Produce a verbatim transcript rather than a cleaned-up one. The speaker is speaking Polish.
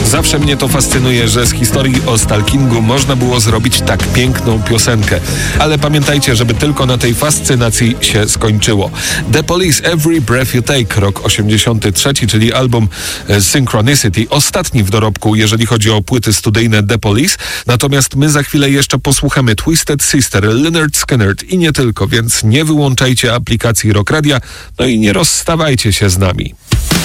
Zawsze mnie to fascynuje, że z historii o stalkingu można było zrobić tak piękną piosenkę. Ale pamiętajcie, żeby tylko na tej fascynacji się skończyło. The Police, Every Breath You Take, rok osiemdziesiąty trzeci, czyli album Synchronicity, ostatni w dorobku, jeżeli chodzi o płyty studyjne The Police. Natomiast my za chwilę jeszcze posłuchamy Twisted Sister, Lynyrd Skynyrd i nie tylko, więc nie wyłączajcie aplikacji Rock Radia, no i nie rozstawajcie się z nami.